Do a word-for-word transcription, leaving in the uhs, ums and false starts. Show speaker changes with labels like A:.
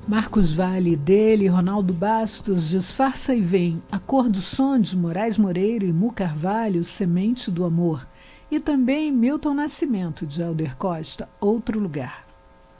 A: Marcos Valle, dele, Ronaldo Bastos, Disfarça e Vem, A Cor do Som, de Moraes Moreira e Mu Carvalho, Semente do Amor. E também Milton Nascimento, de Helder Costa, Outro Lugar.